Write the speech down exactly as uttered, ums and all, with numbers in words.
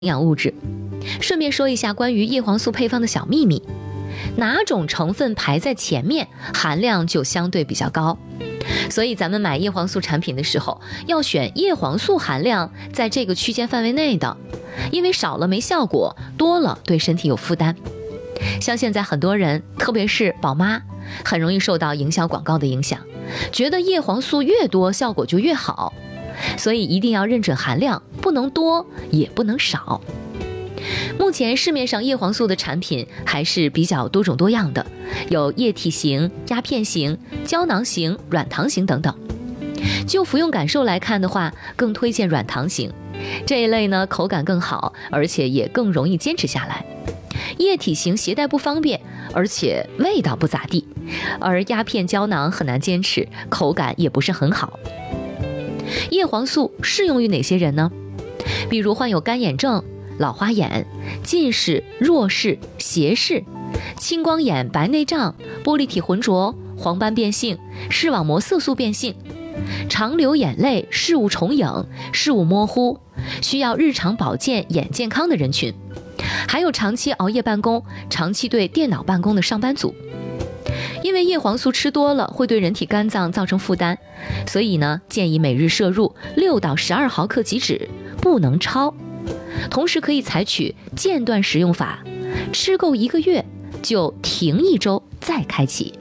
营养物质。顺便说一下关于叶黄素配方的小秘密，哪种成分排在前面，含量就相对比较高。所以咱们买叶黄素产品的时候，要选叶黄素含量在这个区间范围内的，因为少了没效果，多了对身体有负担。像现在很多人，特别是宝妈，很容易受到营销广告的影响，觉得叶黄素越多效果就越好，所以一定要认准含量，不能多也不能少。目前市面上叶黄素的产品还是比较多种多样的，有液体型、鸦片型、胶囊型、软糖型等等。就服用感受来看的话，更推荐软糖型这一类呢，口感更好，而且也更容易坚持下来。液体型携带不方便，而且味道不咋地，而鸦片胶囊很难坚持，口感也不是很好。叶黄素适用于哪些人呢？比如患有干眼症、老花眼、近视、弱视、斜视、青光眼、白内障、玻璃体浑浊、黄斑变性、视网膜色素变性、常流眼泪、视物重影、视物模糊，需要日常保健眼健康的人群，还有长期熬夜办公、长期对电脑办公的上班族。因为叶黄素吃多了会对人体肝脏造成负担，所以呢，建议每日摄入六到十二毫克即止，不能超。同时可以采取间断食用法，吃够一个月就停一周再开启。